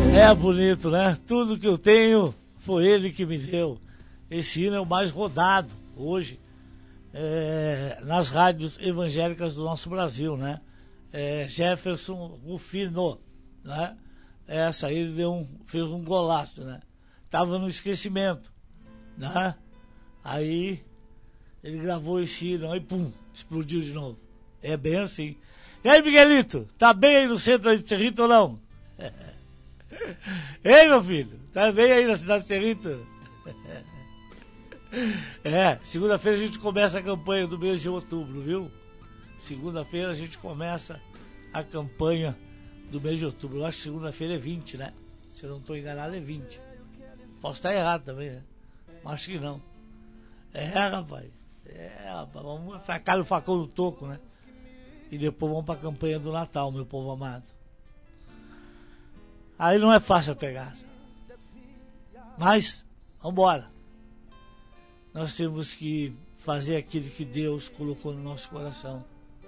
É bonito, né? Tudo que eu tenho foi ele que me deu. Esse hino é o mais rodado hoje nas rádios evangélicas do nosso Brasil, né? Jefferson Rufino, né? Essa aí ele fez um golaço, né? Tava no esquecimento, né? Aí ele gravou esse hino, aí pum, explodiu de novo. É bem assim. E aí, Miguelito, tá bem aí no centro de Cerrito ou não? Ei, meu filho, tá bem aí na cidade de Cerrito? Segunda-feira a gente começa a campanha do mês de outubro, viu? Segunda-feira a gente começa a campanha do mês de outubro. Eu acho que segunda-feira é 20, né? Se eu não estou enganado, é 20. Posso estar errado também, né? Acho que não. Rapaz. Vamos atacar o facão no toco, né? E depois vamos para a campanha do Natal, meu povo amado. Aí não é fácil a pegada. Mas, vamos embora. Nós temos que fazer aquilo que Deus colocou no nosso coração.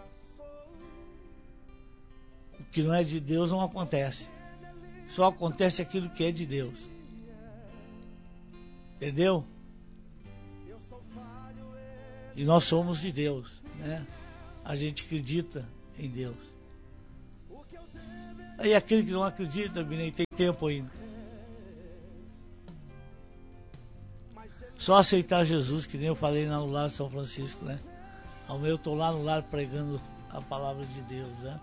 O que não é de Deus não acontece. Só acontece aquilo que é de Deus. Entendeu? E nós somos de Deus, né? A gente acredita em Deus. Aí aquele que não acredita, nem tem tempo ainda. Só aceitar Jesus, que nem eu falei lá no Lar de São Francisco, né? Eu estou lá no lar pregando a palavra de Deus, né?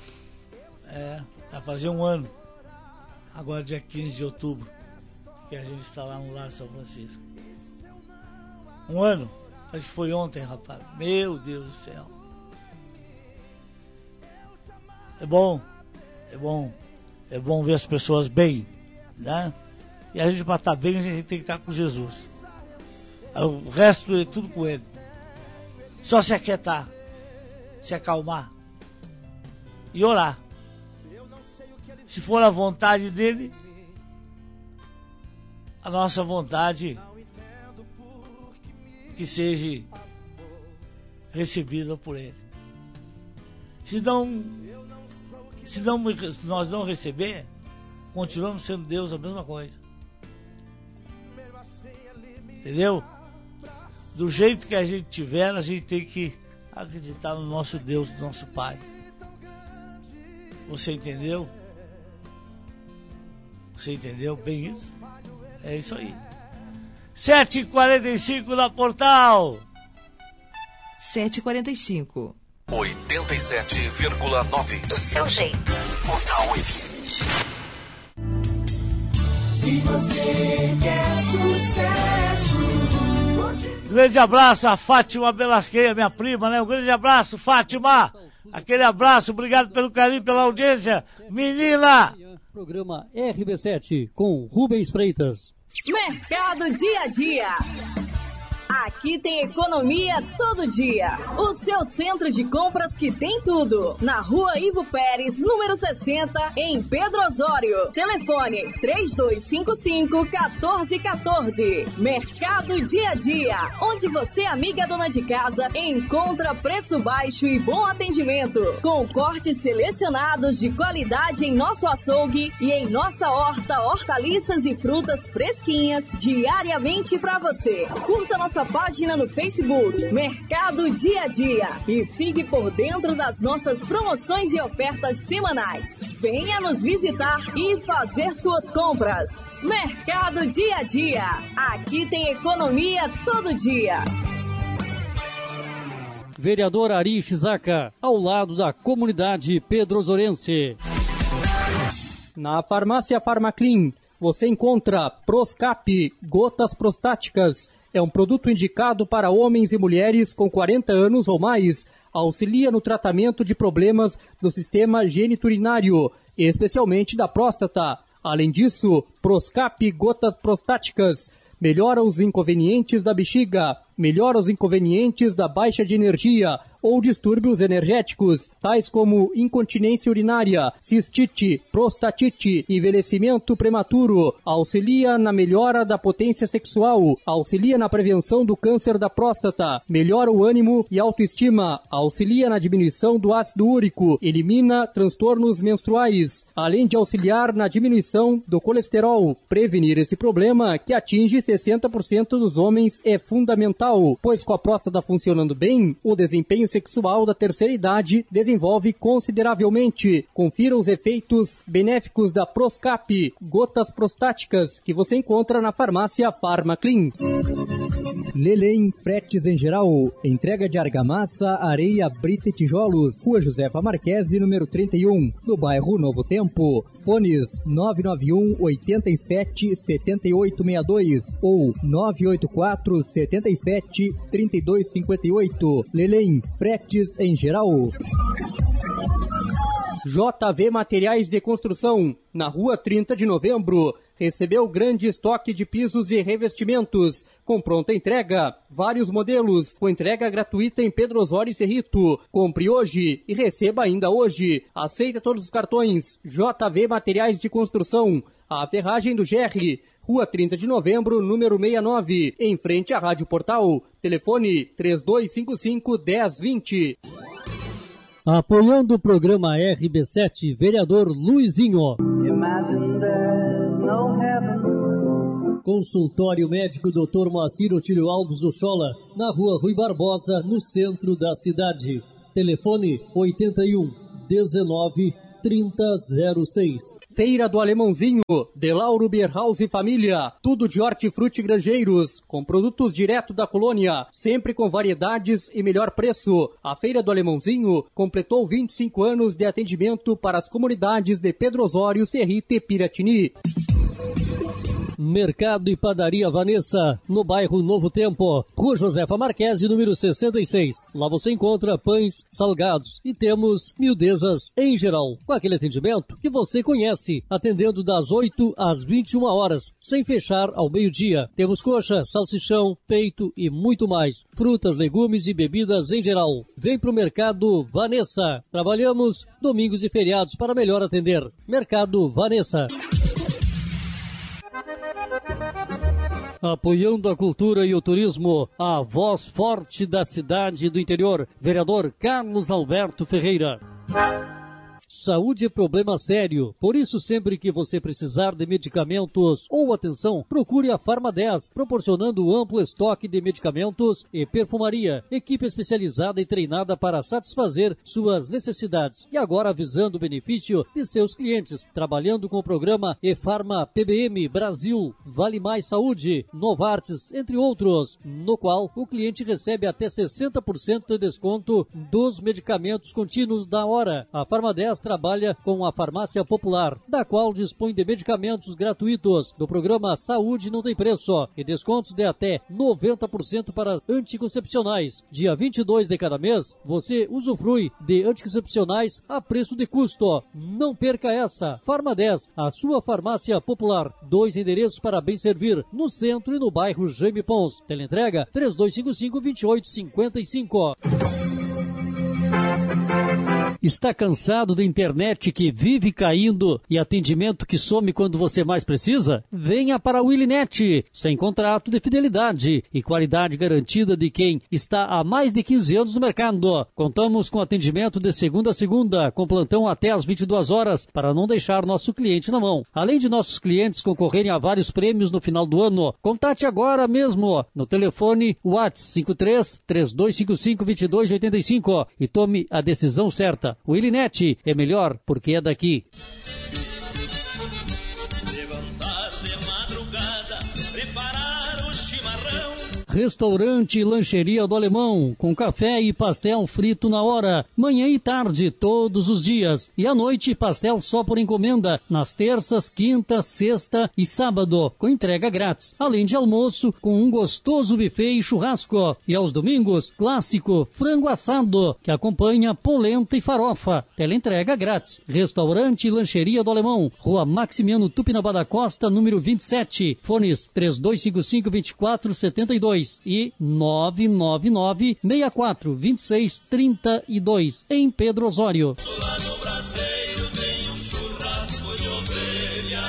Vai fazer um ano, agora dia 15 de outubro, que a gente está lá no Lar de São Francisco. Um ano, acho que foi ontem, rapaz. Meu Deus do céu. É bom ver as pessoas bem, né? E a gente, para estar bem, a gente tem que estar com Jesus. O resto é tudo com ele. Só se aquietar, se acalmar e orar. Se for a vontade dele, a nossa vontade que seja recebida por ele. Se nós não receber, continuamos sendo Deus, a mesma coisa. Entendeu? Do jeito que a gente tiver, a gente tem que acreditar no nosso Deus, no nosso Pai. Você entendeu? Você entendeu bem isso? É isso aí. 7h45 na Portal. 7h45. 87,9. Do seu jeito. Portal FM. Se você quer sucesso. Grande abraço a Fátima Belasqueia, minha prima, né? Um grande abraço, Fátima. Aquele abraço, obrigado pelo carinho, pela audiência. Menina! Programa RB7 com Rubens Freitas. Mercado Dia a Dia. Aqui tem economia todo dia. O seu centro de compras que tem tudo. Na Rua Ivo Pérez, número 60, em Pedro Osório. Telefone 3255-1414. Mercado Dia a Dia, onde você, amiga dona de casa, encontra preço baixo e bom atendimento. Com cortes selecionados de qualidade em nosso açougue e em nossa horta, hortaliças e frutas fresquinhas diariamente para você. Curta nossa página no Facebook, Mercado Dia a Dia, e fique por dentro das nossas promoções e ofertas semanais. Venha nos visitar e fazer suas compras. Mercado Dia a Dia, aqui tem economia todo dia. Vereador Ari Shizuka, ao lado da comunidade pedrosorense. Na farmácia Farmaclean, você encontra Proscap, gotas prostáticas. É um produto indicado para homens e mulheres com 40 anos ou mais. Auxilia no tratamento de problemas do sistema geniturinário, especialmente da próstata. Além disso, Proscap gotas prostáticas melhora os inconvenientes da bexiga, melhora os inconvenientes da baixa de energia ou distúrbios energéticos, tais como incontinência urinária, cistite, prostatite, envelhecimento prematuro, auxilia na melhora da potência sexual, auxilia na prevenção do câncer da próstata, melhora o ânimo e autoestima, auxilia na diminuição do ácido úrico, elimina transtornos menstruais, além de auxiliar na diminuição do colesterol. Prevenir esse problema, que atinge 60% dos homens, é fundamental, pois com a próstata funcionando bem, o desempenho sexual da terceira idade desenvolve consideravelmente. Confira os efeitos benéficos da Proscap, gotas prostáticas, que você encontra na farmácia Farmaclean. Lelém Fretes em Geral, entrega de argamassa, areia, brita e tijolos, Rua Josefa Marquesi, número 31, no bairro Novo Tempo. Fones 991 87 7862 ou 984 77 3258. Lelém Fretes em Geral. JV Materiais de Construção, na Rua 30 de Novembro. Recebeu grande estoque de pisos e revestimentos, com pronta entrega, vários modelos, com entrega gratuita em Pedro Osório e Cerrito. Compre hoje e receba ainda hoje. Aceita todos os cartões. JV Materiais de Construção, a ferragem do GR, Rua 30 de Novembro, número 69, em frente à Rádio Portal. Telefone 3255-1020. Apoiando o programa RB7, vereador Luizinho. Consultório médico Dr. Moacir Otílio Alves Ochola, na Rua Rui Barbosa, no centro da cidade. Telefone 81 19 3006. Feira do Alemãozinho, de Lauro Bierhaus e Família, tudo de hortifruti granjeiros, com produtos direto da colônia, sempre com variedades e melhor preço. A Feira do Alemãozinho completou 25 anos de atendimento para as comunidades de Pedro Osório, Cerrito e Piratini. Mercado e Padaria Vanessa, no bairro Novo Tempo, Rua Josefa Marquesi, número 66. Lá você encontra pães, salgados e temos miudezas em geral, com aquele atendimento que você conhece, atendendo das 8 às 21 horas, sem fechar ao meio-dia. Temos coxa, salsichão, peito e muito mais. Frutas, legumes e bebidas em geral. Vem pro Mercado Vanessa. Trabalhamos domingos e feriados para melhor atender. Mercado Vanessa. Apoiando a cultura e o turismo, a voz forte da cidade do interior, vereador Carlos Alberto Ferreira. Saúde é problema sério, por isso sempre que você precisar de medicamentos ou atenção, procure a Farma 10, proporcionando amplo estoque de medicamentos e perfumaria, equipe especializada e treinada para satisfazer suas necessidades. E agora visando o benefício de seus clientes, trabalhando com o programa E-Farma PBM Brasil, Vale Mais Saúde, Novartis, entre outros, no qual o cliente recebe até 60% de desconto dos medicamentos contínuos da hora. A Farma 10 trabalha com a farmácia popular, da qual dispõe de medicamentos gratuitos do programa Saúde Não Tem Preço e descontos de até 90% para anticoncepcionais. Dia 22 de cada mês, você usufrui de anticoncepcionais a preço de custo. Não perca essa. Farma 10, a sua farmácia popular. 2 endereços para bem servir, no centro e no bairro Jaime Pons. Teleentrega 3255-2855. Está cansado da internet que vive caindo e atendimento que some quando você mais precisa? Venha para a Willinet, sem contrato de fidelidade e qualidade garantida de quem está há mais de 15 anos no mercado. Contamos com atendimento de segunda a segunda, com plantão até às 22 horas, para não deixar nosso cliente na mão. Além de nossos clientes concorrerem a vários prêmios no final do ano, contate agora mesmo no telefone WhatsApp 53-3255-2285 e tome a decisão certa. O Willinet é melhor porque é daqui. Levantar de madrugada, preparar o chimarrão. Restaurante e Lancheria do Alemão, com café e pastel frito na hora, manhã e tarde, todos os dias. E à noite, pastel só por encomenda, nas terças, quinta, sexta e sábado, com entrega grátis. Além de almoço, com um gostoso buffet e churrasco. E aos domingos, clássico, frango assado, que acompanha polenta e farofa. Teleentrega grátis. Restaurante e Lancheria do Alemão, Rua Maximiano Tupinambá da Costa, número 27. Fones 3255-2472. 32 e 999-64-2632 em Pedro Osório. Lá no braseiro tem um churrasco de ovelha.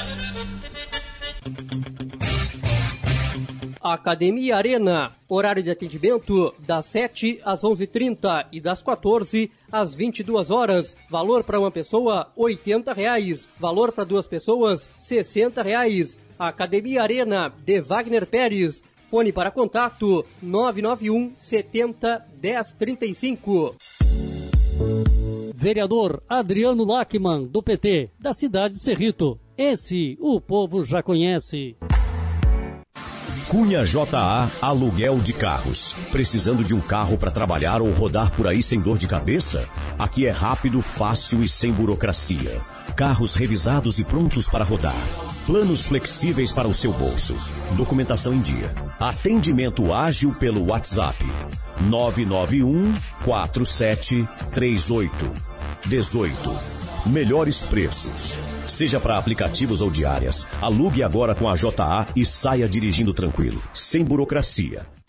Academia Arena, horário de atendimento das 7 às 11h30 e das 14 às 22 horas. Valor para uma pessoa, R$80. Valor para duas pessoas, R$60. Academia Arena, de Wagner Pérez. Fone para contato, 991 70 1035. Vereador Adriano Lachmann, do PT, da cidade de Cerrito. Esse o povo já conhece. Cunha JA Aluguel de Carros. Precisando de um carro para trabalhar ou rodar por aí sem dor de cabeça? Aqui é rápido, fácil e sem burocracia. Carros revisados e prontos para rodar. Planos flexíveis para o seu bolso. Documentação em dia. Atendimento ágil pelo WhatsApp. 991 47 38 18. Melhores preços. Seja para aplicativos ou diárias, alugue agora com a JA e saia dirigindo tranquilo, sem burocracia.